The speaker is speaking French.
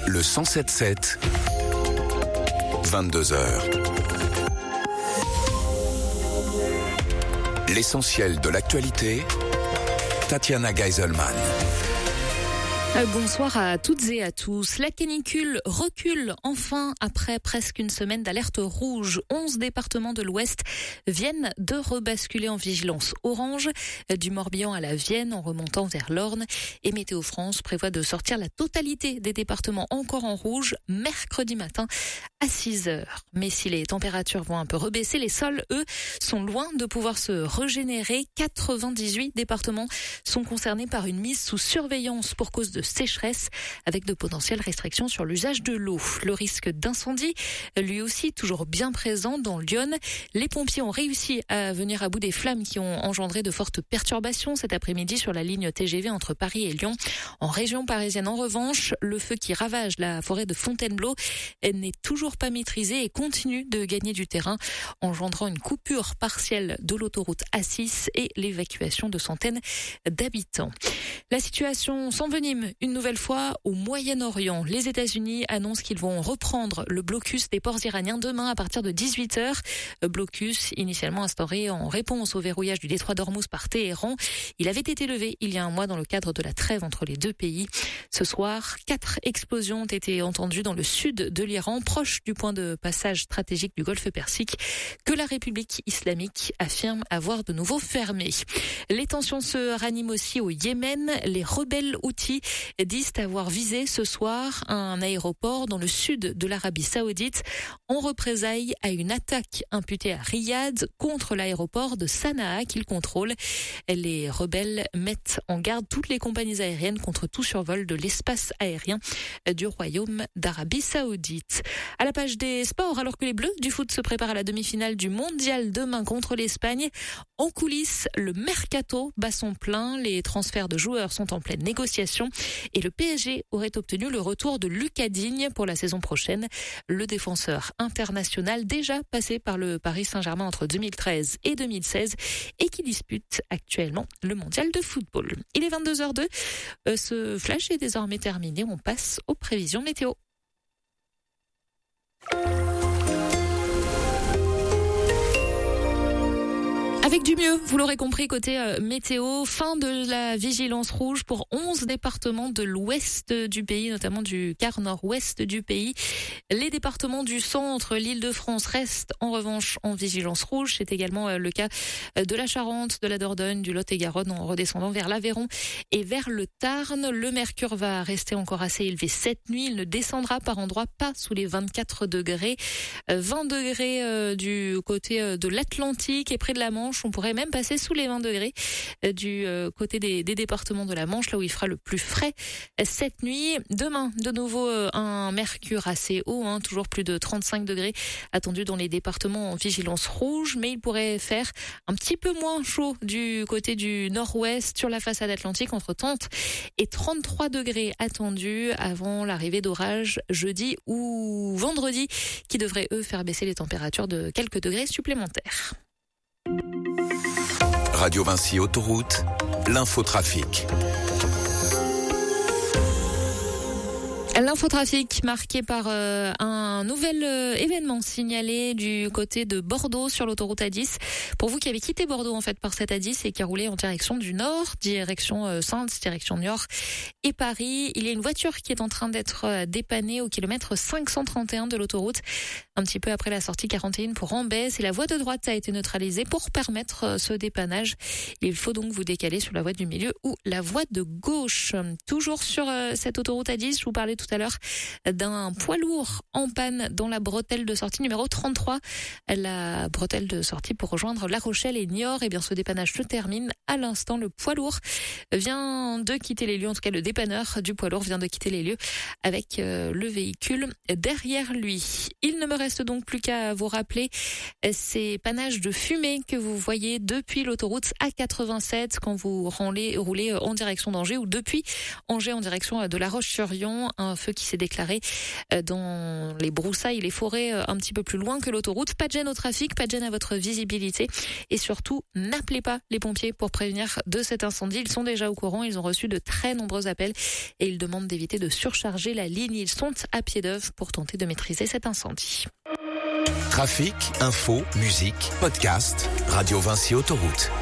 Le 107.7, 22h. L'essentiel de l'actualité, Tatiana Geiselman. Bonsoir à toutes et à tous. La canicule recule enfin après presque une semaine d'alerte rouge. 11 départements de l'Ouest viennent de rebasculer en vigilance orange, du Morbihan à la Vienne en remontant vers l'Orne. Et Météo France prévoit de sortir la totalité des départements encore en rouge mercredi matin à 6h. Mais si les températures vont un peu rebaisser, les sols, eux, sont loin de pouvoir se régénérer. 98 départements sont concernés par une mise sous surveillance pour cause de sécheresse, avec de potentielles restrictions sur l'usage de l'eau. Le risque d'incendie, lui aussi toujours bien présent dans l'Yonne. Les pompiers ont réussi à venir à bout des flammes qui ont engendré de fortes perturbations cet après-midi sur la ligne TGV entre Paris et Lyon. En région parisienne, en revanche, le feu qui ravage la forêt de Fontainebleau n'est toujours pas maîtrisé et continue de gagner du terrain, engendrant une coupure partielle de l'autoroute A6 et l'évacuation de centaines d'habitants. La situation s'envenime une nouvelle fois au Moyen-Orient. Les États-Unis annoncent qu'ils vont reprendre le blocus des ports iraniens demain à partir de 18h. Blocus initialement instauré en réponse au verrouillage du détroit d'Ormuz par Téhéran. Il avait été levé il y a un mois dans le cadre de la trêve entre les deux pays. Ce soir, 4 explosions ont été entendues dans le sud de l'Iran, proche du point de passage stratégique du Golfe Persique, que la République islamique affirme avoir de nouveau fermé. Les tensions se raniment aussi au Yémen. Les rebelles houthis disent avoir visé ce soir un aéroport dans le sud de l'Arabie Saoudite en représailles à une attaque imputée à Riyad contre l'aéroport de Sanaa qu'ils contrôlent. Les rebelles mettent en garde toutes les compagnies aériennes contre tout survol de l'espace aérien du Royaume d'Arabie Saoudite. À la page des sports, alors que les Bleus du foot se préparent à la demi-finale du Mondial demain contre l'Espagne, en coulisses, le mercato bat son plein. Les transferts de joueurs sont en pleine négociation et le PSG aurait obtenu le retour de Lucas Digne pour la saison prochaine. Le défenseur international déjà passé par le Paris Saint-Germain entre 2013 et 2016 et qui dispute actuellement le mondial de football. Il est 22h02. Ce flash est désormais terminé. On passe aux prévisions météo. Avec du mieux, vous l'aurez compris, côté météo, fin de la vigilance rouge pour 11 départements de l'ouest du pays, notamment du quart nord-ouest du pays. Les départements du centre, l'Île-de-France, restent en revanche en vigilance rouge. C'est également le cas de la Charente, de la Dordogne, du Lot-et-Garonne en redescendant vers l'Aveyron et vers le Tarn. Le mercure va rester encore assez élevé cette nuit. Il ne descendra par endroits pas sous les 24 degrés. 20 degrés du côté de l'Atlantique et près de la Manche. On pourrait même passer sous les 20 degrés du côté des départements de la Manche, là où il fera le plus frais cette nuit. Demain, de nouveau, un mercure assez haut, toujours plus de 35 degrés attendus dans les départements en vigilance rouge, mais il pourrait faire un petit peu moins chaud du côté du nord-ouest sur la façade atlantique, entre 30 et 33 degrés attendus avant l'arrivée d'orages jeudi ou vendredi, qui devraient, eux, faire baisser les températures de quelques degrés supplémentaires. Radio Vinci Autoroute, l'infotrafic. L'infotrafic marqué par un nouvel événement signalé du côté de Bordeaux sur l'autoroute A10. Pour vous qui avez quitté Bordeaux en fait par cette A10 et qui a roulé en direction du nord, direction Saintes, direction Niort et Paris, il y a une voiture qui est en train d'être dépannée au kilomètre 531 de l'autoroute, un petit peu après la sortie 41 pour Ambès, et la voie de droite a été neutralisée pour permettre ce dépannage. Il faut donc vous décaler sur la voie du milieu ou la voie de gauche. Toujours sur cette autoroute A10, je vous parlais tout à l'heure d'un poids lourd en panne dans la bretelle de sortie numéro 33. La bretelle de sortie pour rejoindre La Rochelle et Niort. Et bien, ce dépannage se termine à l'instant. Le poids lourd vient de quitter les lieux. En tout cas, le dépanneur du poids lourd vient de quitter les lieux avec le véhicule derrière lui. Il ne me reste donc plus qu'à vous rappeler ces panaches de fumée que vous voyez depuis l'autoroute A87 quand vous roulez en direction d'Angers ou depuis Angers en direction de La Roche-sur-Yon. Un un feu qui s'est déclaré dans les broussailles, les forêts un petit peu plus loin que l'autoroute. Pas de gêne au trafic, pas de gêne à votre visibilité et surtout n'appelez pas les pompiers pour prévenir de cet incendie. Ils sont déjà au courant, ils ont reçu de très nombreux appels et ils demandent d'éviter de surcharger la ligne. Ils sont à pied d'œuvre pour tenter de maîtriser cet incendie. Trafic, info, musique, podcast, Radio Vinci Autoroute.